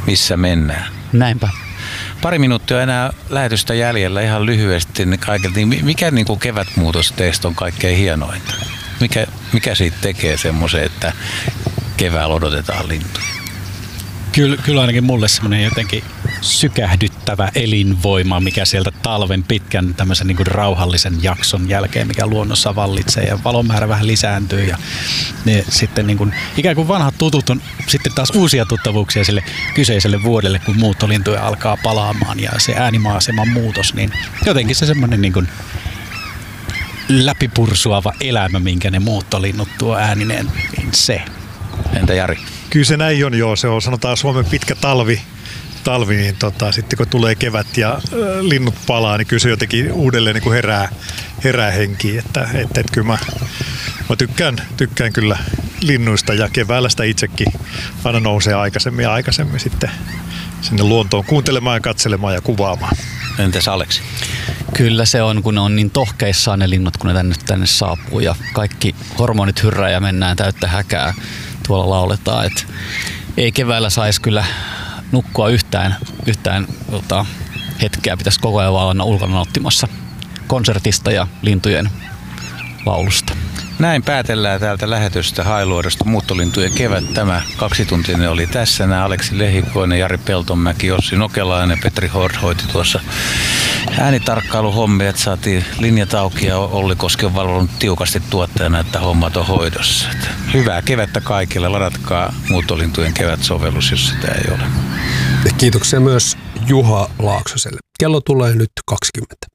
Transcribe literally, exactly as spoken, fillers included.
missä mennään. Näinpä. Pari minuuttia enää lähetystä jäljellä ihan lyhyesti. Niin kaikilta, niin mikä niin kuin kevätmuutos teistä on kaikkein hienointa? Mikä, mikä siitä tekee semmoisen, että keväällä odotetaan lintuja? Kyllä, kyllä ainakin mulle semmoinen jotenkin sykähdyttävä elinvoima, mikä sieltä talven pitkän tämmöisen niin kuin rauhallisen jakson jälkeen, mikä luonnossa vallitsee ja valomäärä vähän lisääntyy ja ne sitten niin kuin, ikään kuin vanhat tutut on sitten taas uusia tuttavuuksia sille kyseiselle vuodelle, kun muuttolintuja alkaa palaamaan ja se äänimaiseman muutos, niin jotenkin se semmoinen niin kuin läpipursuava elämä, minkä ne muuttolinnut tuo äänineen, niin se. Entä Jari? Kyllä se näin on, joo. Se on sanotaan Suomen pitkä talvi, talvi niin tota, sitten kun tulee kevät ja äh, linnut palaa, niin kyllä se jotenkin uudelleen niin kuin herää, herää henkiin. Että, että, että kyllä mä, mä tykkään, tykkään kyllä linnuista ja keväällä sitä itsekin aina nousee aikaisemmin ja aikaisemmin sitten sinne luontoon kuuntelemaan ja katselemaan ja kuvaamaan. Entäs Aleksi? Kyllä se on, kun ne on niin tohkeissaan ne linnut, kun ne tänne, tänne saapuu ja kaikki hormonit hyrrää ja mennään täyttä häkää. Tuolla lauletaan, että ei keväällä saisi kyllä nukkua yhtään, yhtään tota, hetkeä. Pitäisi koko ajan vaan olla ulkona nauttimassa konsertista ja lintujen laulusta. Näin päätellään täältä lähetystä Hailuodosta Muuttolintujen kevät. Tämä kaksituntinen oli tässä. Nämä Aleksi Lehikoinen, Jari Peltonmäki, Ossi Nokelainen, Petri Hord hoiti tuossa äänitarkkailuhommia, että saatiin linjat auki ja Olli Koski on valvonut tiukasti tuottajana, että hommat on hoidossa. Että hyvää kevättä kaikille. Ladatkaa Muuttolintujen kevät-sovellus, jos sitä ei ole. Kiitoksia myös Juha Laaksoselle. Kello tulee nyt kaksikymmentä.